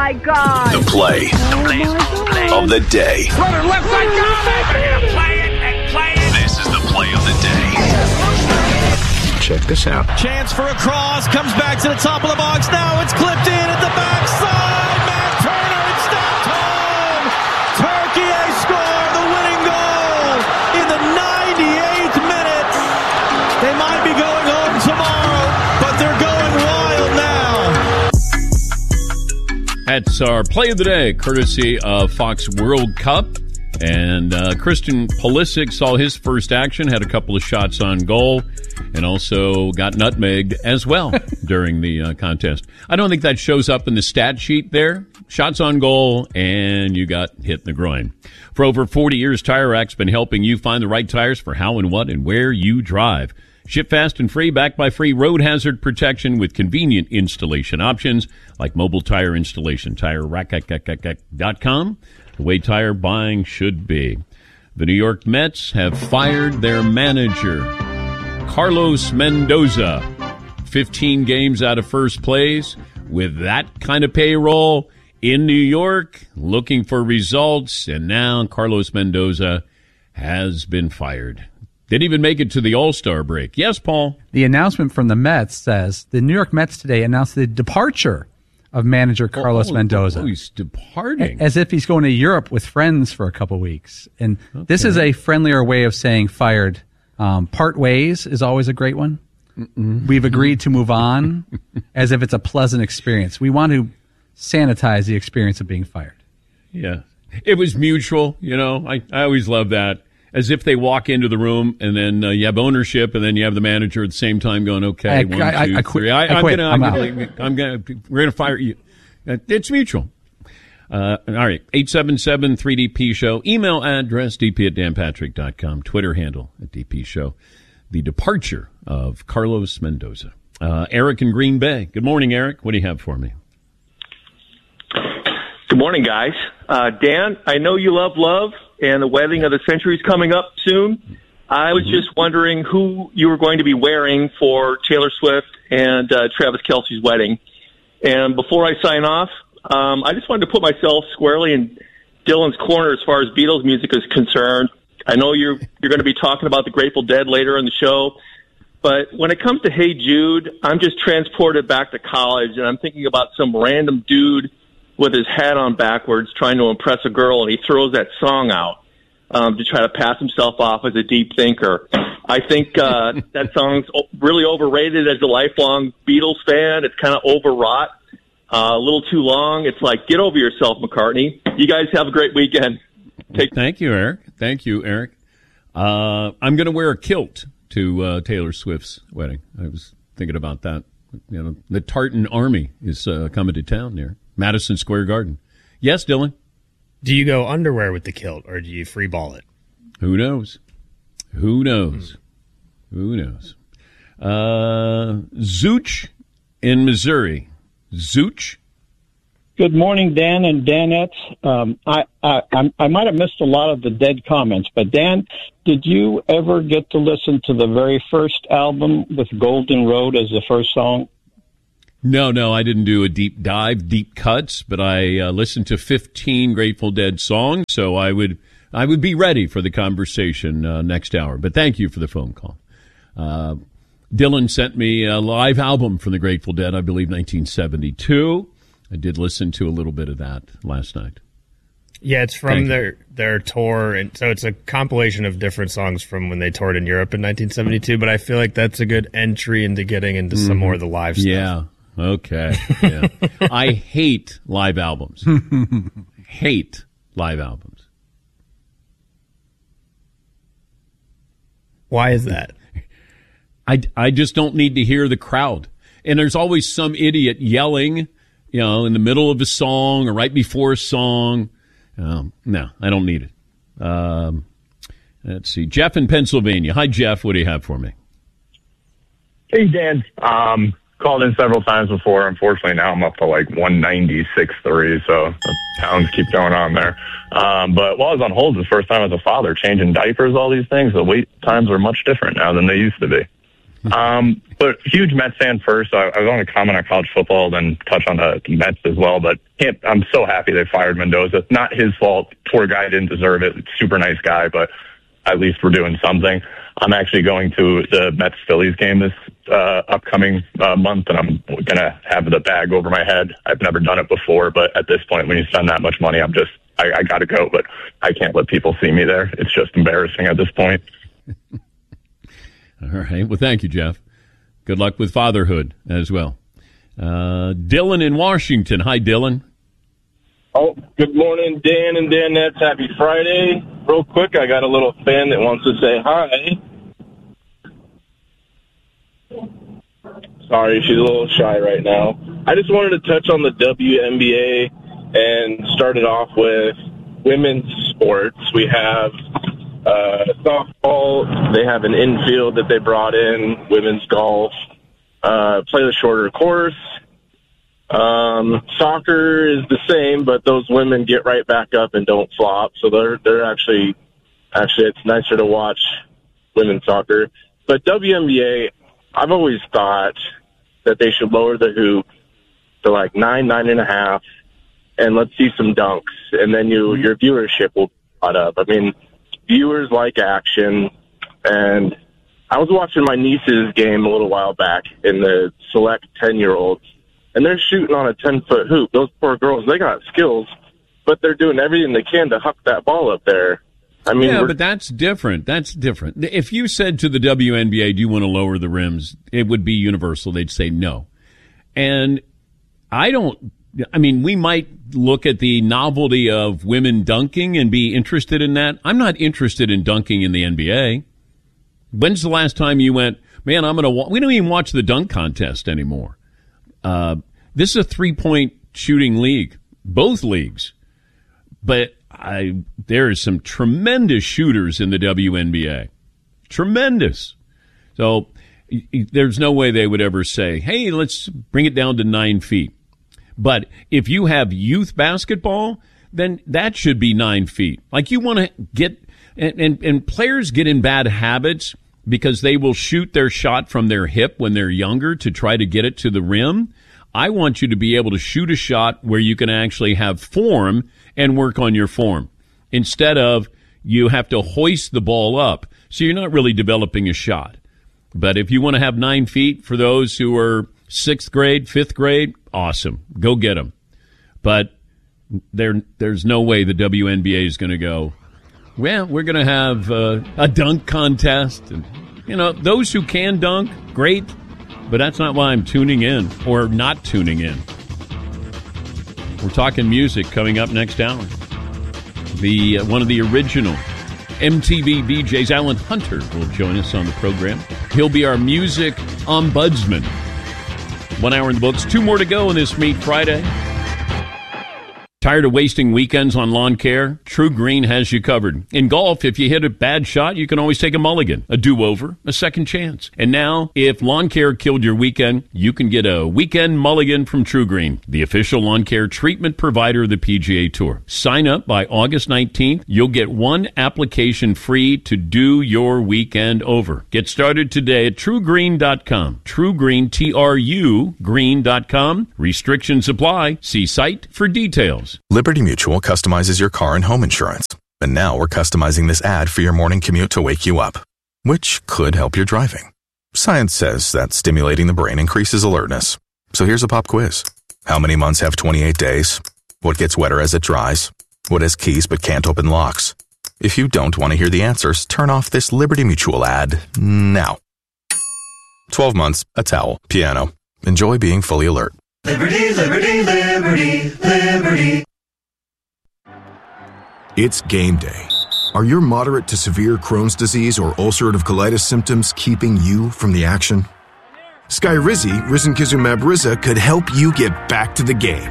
my God. The play of the day. Runner left side, got it! Play it and play it. This is the play of the day. Check this out. Chance for a cross, comes back to the top of the box. Now it's clipped in at the backside. Matt Turner, it's stopped home. Turkey scored the winning goal in the 98th minute. They might be going home tomorrow, but they're going wild now. That's our play of the day, courtesy of Fox World Cup. And Christian Pulisic saw his first action, had a couple of shots on goal, and also got nutmegged as well during the contest. I don't think that shows up in the stat sheet there. Shots on goal, and you got hit in the groin. For over 40 years, Tire Rack's been helping you find the right tires for how and what and where you drive. Ship fast and free, backed by free road hazard protection with convenient installation options like mobile tire installation. TireRack.com. The way tire buying should be. The New York Mets have fired their manager, Carlos Mendoza. 15 games out of first place with that kind of payroll in New York, looking for results, and now Carlos Mendoza has been fired. Didn't even make it to the All-Star break. Yes, Paul? The announcement from the Mets says the New York Mets today announced the departure of manager Carlos Mendoza. Oh, he's departing. As if he's going to Europe with friends for a couple weeks. And This is a friendlier way of saying fired. Part ways is always a great one. We've agreed to move on as if it's a pleasant experience. We want to sanitize the experience of being fired. Yeah. It was mutual, you know. I always love that. As if they walk into the room and then you have ownership and then you have the manager at the same time going, okay, we're going to fire you. It's mutual. All right. 877-3DP Show. Email address, dp@danpatrick.com. Twitter handle @DP Show. The departure of Carlos Mendoza. Eric in Green Bay. Good morning, Eric. What do you have for me? Good morning, guys. Dan, I know you love, and the wedding of the century is coming up soon. I was just wondering who you were going to be wearing for Taylor Swift and Travis Kelce's wedding. And before I sign off, I just wanted to put myself squarely in Dylan's corner as far as Beatles music is concerned. I know you're going to be talking about the Grateful Dead later in the show, but when it comes to Hey Jude, I'm just transported back to college, and I'm thinking about some random dude with his hat on backwards trying to impress a girl, and he throws that song out to try to pass himself off as a deep thinker. I think that song's really overrated as a lifelong Beatles fan. It's kind of overwrought, a little too long. It's like, get over yourself, McCartney. You guys have a great weekend. Thank you, Eric. I'm going to wear a kilt to Taylor Swift's wedding. I was thinking about that. You know, the Tartan Army is coming to town near Madison Square Garden. Yes, Dylan? Do you go underwear with the kilt, or do you free ball it? Who knows? Zooch in Missouri. Zooch? Good morning, Dan and Danette. I might have missed a lot of the Dead comments, but Dan, did you ever get to listen to the very first album with Golden Road as the first song? No, I didn't do a deep dive, deep cuts, but I listened to 15 Grateful Dead songs, so I would be ready for the conversation next hour. But thank you for the phone call. Dylan sent me a live album from the Grateful Dead, I believe 1972. I did listen to a little bit of that last night. Yeah, it's from their tour, and so it's a compilation of different songs from when they toured in Europe in 1972, but I feel like that's a good entry into getting into some more of the live stuff. Yeah. Okay. Yeah. I hate live albums. Hate live albums. Why is that? I just don't need to hear the crowd. And there's always some idiot yelling, you know, in the middle of a song or right before a song. No, I don't need it. Let's see. Jeff in Pennsylvania. Hi, Jeff. What do you have for me? Hey, Dan. Called in several times before. Unfortunately, now I'm up to like 196.3, so the pounds keep going on there. But while I was on hold the first time as a father, changing diapers, all these things, the wait times are much different now than they used to be. But huge Mets fan first. So I was going to comment on college football, then touch on the Mets as well. But I'm so happy they fired Mendoza. Not his fault. Poor guy didn't deserve it. Super nice guy, but at least we're doing something. I'm actually going to the Mets-Phillies game this upcoming month, and I'm going to have the bag over my head. I've never done it before, but at this point, when you spend that much money, I got to go, but I can't let people see me there. It's just embarrassing at this point. All right. Well, thank you, Jeff. Good luck with fatherhood as well. Dylan in Washington. Hi, Dylan. Oh, good morning, Dan and Danettes. Happy Friday. Real quick, I got a little fan that wants to say hi. Sorry, she's a little shy right now. I just wanted to touch on the WNBA and start it off with women's sports. We have softball. They have an infield that they brought in. Women's golf. Play the shorter course. Soccer is the same, but those women get right back up and don't flop. So they're actually it's nicer to watch women's soccer. But WNBA, I've always thought that they should lower the hoop to like 9.5, and let's see some dunks, and then your viewership will be caught up. I mean, viewers like action, and I was watching my niece's game a little while back in the select 10-year-olds. And they're shooting on a 10-foot hoop. Those poor girls, they got skills, but they're doing everything they can to huck that ball up there. I mean, yeah, but that's different. That's different. If you said to the WNBA, do you want to lower the rims, it would be universal. They'd say no. And we might look at the novelty of women dunking and be interested in that. I'm not interested in dunking in the NBA. When's the last time you went, man, we don't even watch the dunk contest anymore. This is a 3-point shooting league, both leagues. But there are some tremendous shooters in the WNBA. Tremendous. So there's no way they would ever say, hey, let's bring it down to 9 feet. But if you have youth basketball, then that should be 9 feet. Like you want to get, and players get in bad habits because they will shoot their shot from their hip when they're younger to try to get it to the rim. I want you to be able to shoot a shot where you can actually have form and work on your form instead of you have to hoist the ball up. So you're not really developing a shot. But if you want to have 9 feet for those who are 6th grade, 5th grade, awesome. Go get them. But there's no way the WNBA is going to go, well, we're going to have a dunk contest. And, those who can dunk, great. But that's not why I'm tuning in or not tuning in. We're talking music coming up next hour. One of the original MTV DJs, Alan Hunter, will join us on the program. He'll be our music ombudsman. 1 hour in the books. 2 more to go on this Meat Friday. Tired of wasting weekends on lawn care? True Green has you covered. In golf, if you hit a bad shot, you can always take a mulligan, a do-over, a second chance. And now, if lawn care killed your weekend, you can get a weekend mulligan from True Green, the official lawn care treatment provider of the PGA Tour. Sign up by August 19th. You'll get 1 application free to do your weekend over. Get started today at TrueGreen.com. True Green, TRU, green.com. Restrictions apply. See site for details. Liberty Mutual customizes your car and home insurance. And now we're customizing this ad for your morning commute to wake you up, which could help your driving. Science says that stimulating the brain increases alertness. So here's a pop quiz. How many months have 28 days? What gets wetter as it dries? What has keys but can't open locks? If you don't want to hear the answers, turn off this Liberty Mutual ad now. 12 months, a towel, piano. Enjoy being fully alert. Liberty, liberty, liberty, liberty. It's game day. Are your moderate to severe Crohn's disease or ulcerative colitis symptoms keeping you from the action? Skyrizi, risankizumab Riza, could help you get back to the game.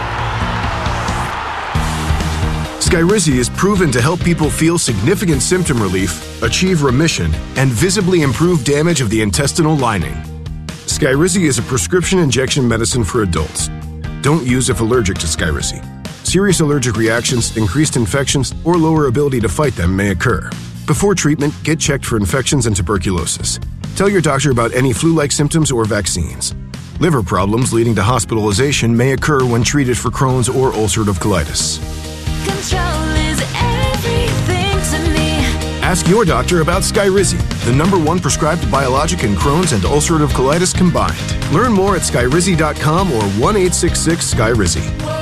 Skyrizi is proven to help people feel significant symptom relief, achieve remission, and visibly improve damage of the intestinal lining. Skyrizi is a prescription injection medicine for adults. Don't use if allergic to Skyrizi. Serious allergic reactions, increased infections, or lower ability to fight them may occur. Before treatment, get checked for infections and tuberculosis. Tell your doctor about any flu-like symptoms or vaccines. Liver problems leading to hospitalization may occur when treated for Crohn's or ulcerative colitis. Control is everything to me. Ask your doctor about Skyrizi, the #1 prescribed biologic in Crohn's and ulcerative colitis combined. Learn more at skyrizi.com or 1-866-SKYRIZI.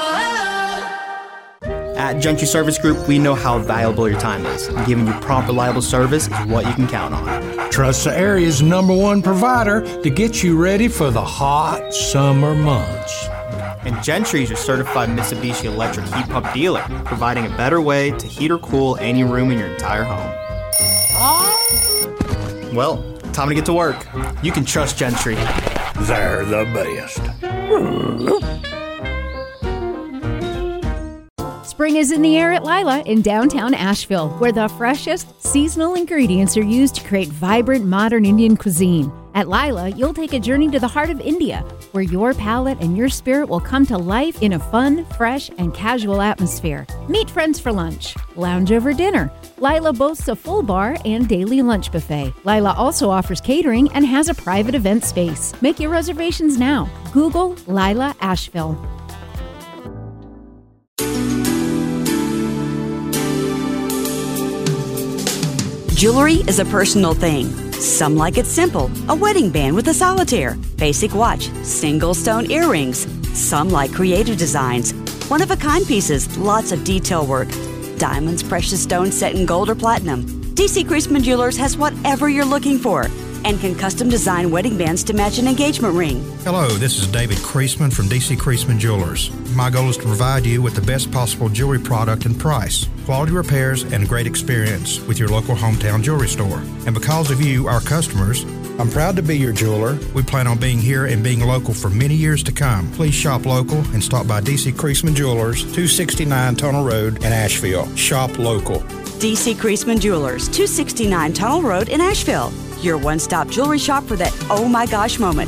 At Gentry Service Group, we know how valuable your time is. Giving you prompt, reliable service is what you can count on. Trust the area's #1 provider to get you ready for the hot summer months. And Gentry is your certified Mitsubishi electric heat pump dealer, providing a better way to heat or cool any room in your entire home. Well, time to get to work. You can trust Gentry. They're the best. Spring is in the air at Lila in downtown Asheville, where the freshest seasonal ingredients are used to create vibrant modern Indian cuisine. At Lila, you'll take a journey to the heart of India, where your palate and your spirit will come to life in a fun, fresh, and casual atmosphere. Meet friends for lunch, lounge over dinner. Lila boasts a full bar and daily lunch buffet. Lila also offers catering and has a private event space. Make your reservations now. Google Lila Asheville. Jewelry is a personal thing. Some like it simple, a wedding band with a solitaire, basic watch, single stone earrings. Some like creative designs, one-of-a-kind pieces, lots of detail work. Diamonds, precious stones set in gold or platinum. DC Creasman Jewelers has whatever you're looking for and can custom design wedding bands to match an engagement ring. Hello, this is David Creasman from DC Creasman Jewelers. My goal is to provide you with the best possible jewelry product and price, quality repairs, and great experience with your local hometown jewelry store. And because of you, our customers, I'm proud to be your jeweler. We plan on being here and being local for many years to come. Please shop local and stop by DC Creasman Jewelers, 269 Tunnel Road in Asheville. Shop local. DC Creasman Jewelers, 269 Tunnel Road in Asheville. Your one-stop jewelry shop for that oh my gosh moment.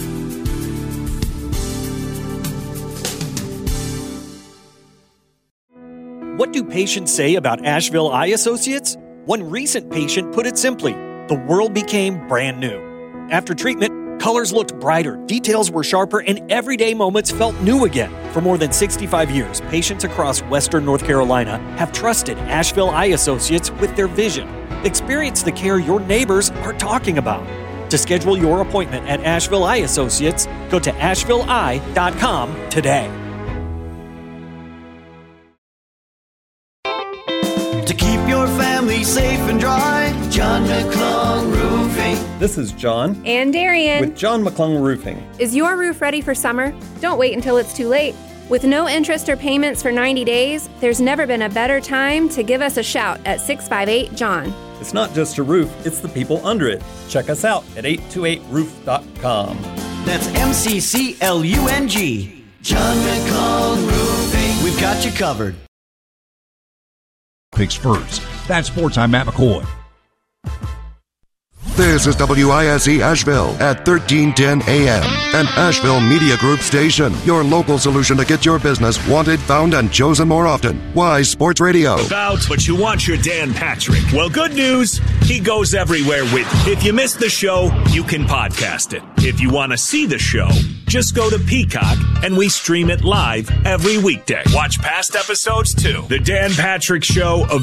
What do patients say about Asheville Eye Associates? One recent patient put it simply, the world became brand new. After treatment, colors looked brighter, details were sharper, and everyday moments felt new again. For more than 65 years, patients across Western North Carolina have trusted Asheville Eye Associates with their vision. Experience the care your neighbors are talking about. To schedule your appointment at Asheville Eye Associates, go to ashevilleeye.com today. To keep your family safe and dry, John McClung Roofing. This is John. And Darian. With John McClung Roofing. Is your roof ready for summer? Don't wait until it's too late. With no interest or payments for 90 days, there's never been a better time to give us a shout at 658-JOHN. It's not just a roof, it's the people under it. Check us out at 828roof.com. That's MCCLUNG. John McClung Roofing. We've got you covered. Picks first. That's Sports. I'm Matt McCoy. This is WISE Asheville at 1310 AM, an Asheville Media Group station. Your local solution to get your business wanted, found, and chosen more often. Wise Sports Radio. But you want your Dan Patrick. Well, good news. He goes everywhere with you. If you missed the show, you can podcast it. If you want to see the show, just go to Peacock and we stream it live every weekday. Watch past episodes too. The Dan Patrick Show,